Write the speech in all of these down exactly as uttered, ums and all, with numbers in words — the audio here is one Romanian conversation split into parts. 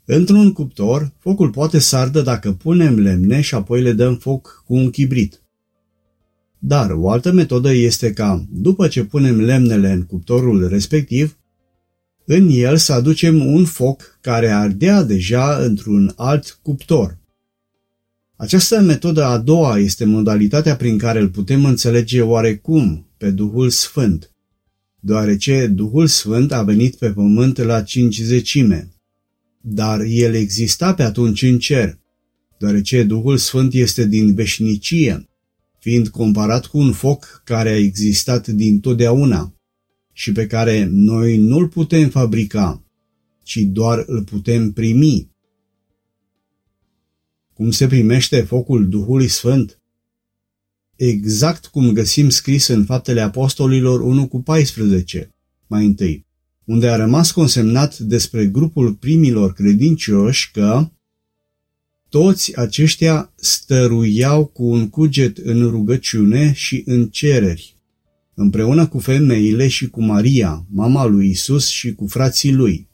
Într-un cuptor, focul poate să ardă dacă punem lemne și apoi le dăm foc cu un chibrit. Dar o altă metodă este ca, după ce punem lemnele în cuptorul respectiv, în el să aducem un foc care ardea deja într-un alt cuptor. Această metodă a doua este modalitatea prin care îl putem înțelege oarecum pe Duhul Sfânt, deoarece Duhul Sfânt a venit pe pământ la cincizecime, dar el exista pe atunci în cer, deoarece Duhul Sfânt este din veșnicie, fiind comparat cu un foc care a existat dintotdeauna și pe care noi nu-l putem fabrica, ci doar îl putem primi. Cum se primește focul Duhului Sfânt? Exact cum găsim scris în Faptele Apostolilor unu cu paisprezece, mai întâi, unde a rămas consemnat despre grupul primilor credincioși că toți aceștia stăruiau cu un cuget în rugăciune și în cereri, împreună cu femeile și cu Maria, mama lui Isus și cu frații lui.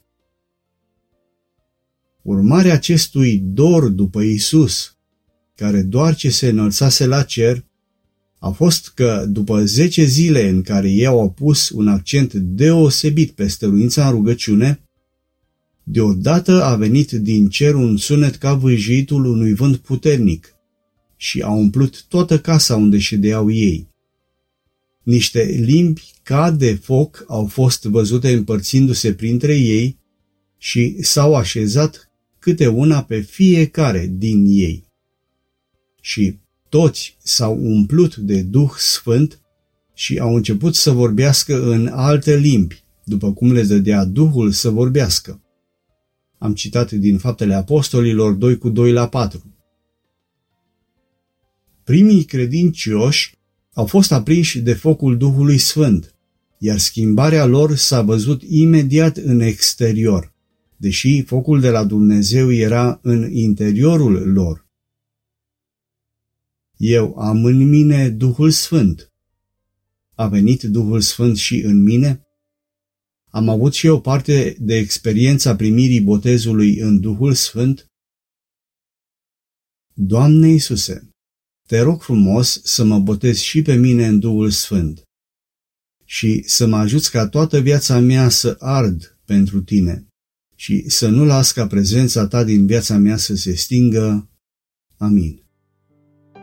Urmarea acestui dor după Isus, care doar ce se înălțase la cer, a fost că după zece zile în care ei au pus un accent deosebit pe stăruința în rugăciune, deodată a venit din cer un sunet ca vâjitul unui vânt puternic și a umplut toată casa unde ședeau ei. Niște limbi ca de foc au fost văzute împărțindu-se printre ei și s-au așezat câte una pe fiecare din ei. Și toți s-au umplut de Duh Sfânt și au început să vorbească în alte limbi, după cum le dădea Duhul să vorbească. Am citat din Faptele Apostolilor doi cu doi la patru. Primii credincioși au fost aprinși de focul Duhului Sfânt, iar schimbarea lor s-a văzut imediat în exterior, deși focul de la Dumnezeu era în interiorul lor. Eu am în mine Duhul Sfânt. A venit Duhul Sfânt și în mine? Am avut și eu parte de experiența primirii botezului în Duhul Sfânt? Doamne Iisuse, te rog frumos să mă botezi și pe mine în Duhul Sfânt și să mă ajuți ca toată viața mea să ard pentru tine și să nu las ca prezența ta din viața mea să se stingă. Amin.